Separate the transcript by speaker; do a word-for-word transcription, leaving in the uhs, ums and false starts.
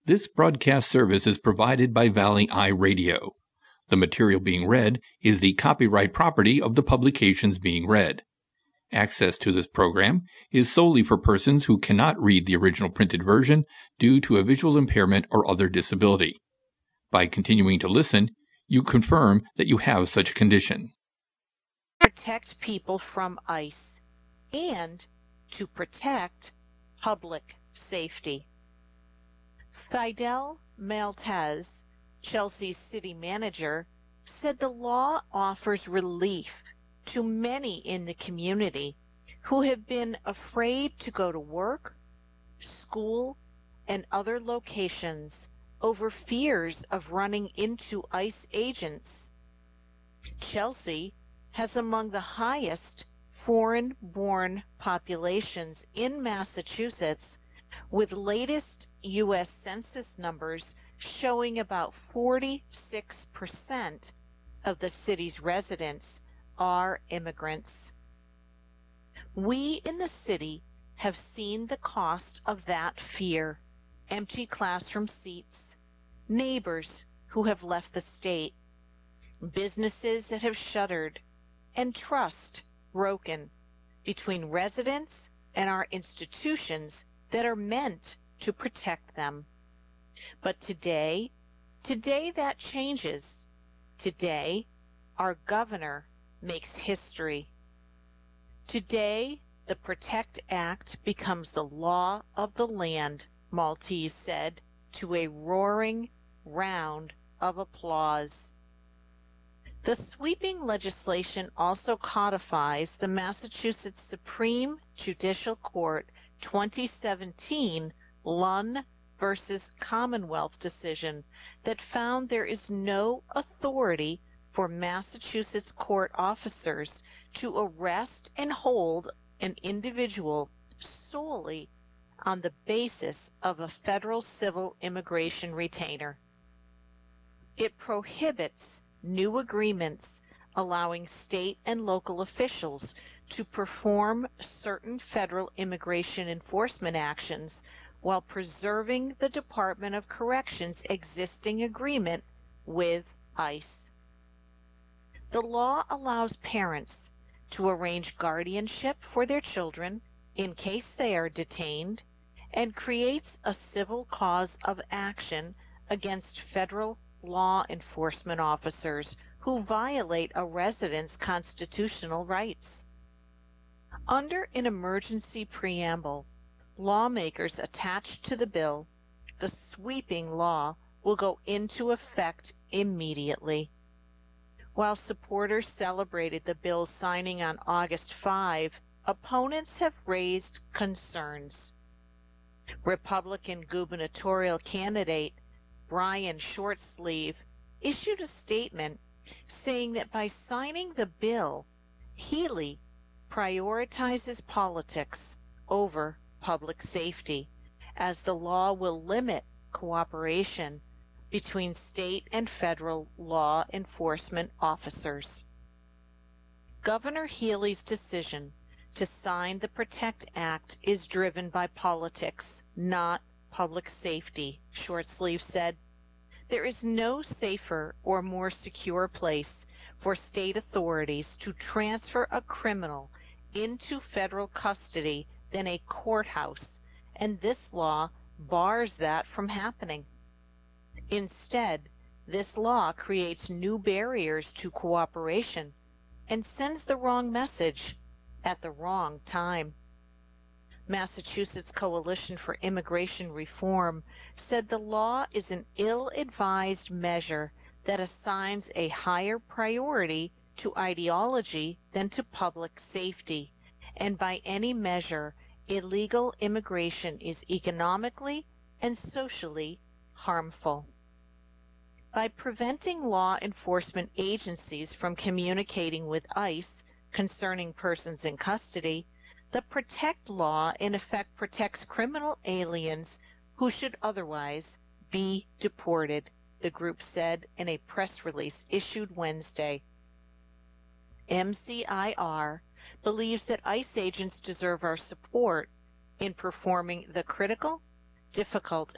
Speaker 1: This broadcast service is provided by Valley Eye Radio. The material being read is the copyright property of the publications being read. Access to this program is solely for persons who cannot read the original printed version due to a visual impairment or other disability. By continuing to listen, you confirm that you have such a condition.
Speaker 2: Protect people from ICE and to protect public safety. Fidel Maltez, Chelsea's city manager, said the law offers relief to many in the community who have been afraid to go to work, school, and other locations over fears of running into ICE agents. Chelsea has among the highest foreign-born populations in Massachusetts, with latest U S Census numbers showing about forty-six percent of the city's residents are immigrants. We in the city have seen the cost of that fear: empty classroom seats, neighbors who have left the state, businesses that have shuttered, and trust broken between residents and our institutions that are meant to protect them. But today, today that changes. Today, our governor makes history. Today, the PROTECT Act becomes the law of the land, Maltese said to a roaring round of applause. The sweeping legislation also codifies the Massachusetts Supreme Judicial Court twenty seventeen Lunn versus Commonwealth decision that found there is no authority for Massachusetts court officers to arrest and hold an individual solely on the basis of a federal civil immigration retainer. It prohibits new agreements allowing state and local officials to perform certain federal immigration enforcement actions while preserving the Department of Corrections' existing agreement with ICE. The law allows parents to arrange guardianship for their children in case they are detained and creates a civil cause of action against federal law enforcement officers who violate a resident's constitutional rights. Under an emergency preamble, lawmakers attached to the bill, the sweeping law will go into effect immediately. While supporters celebrated the bill's signing on August fifth, opponents have raised concerns. Republican gubernatorial candidate Brian Shortsleeve issued a statement saying that by signing the bill, Healy prioritizes politics over public safety, as the law will limit cooperation between state and federal law enforcement officers. Governor Healy's decision to sign the PROTECT Act is driven by politics, not public safety, Shortsleeve said. There is no safer or more secure place for state authorities to transfer a criminal into federal custody than a courthouse, and this law bars that from happening. Instead, this law creates new barriers to cooperation and sends the wrong message at the wrong time. Massachusetts Coalition for Immigration Reform said the law is an ill-advised measure that assigns a higher priority to ideology than to public safety, and by any measure, illegal immigration is economically and socially harmful. By preventing law enforcement agencies from communicating with ICE concerning persons in custody, the PROTECT law in effect protects criminal aliens who should otherwise be deported, the group said in a press release issued Wednesday. M C I R believes that ICE agents deserve our support in performing the critical, difficult,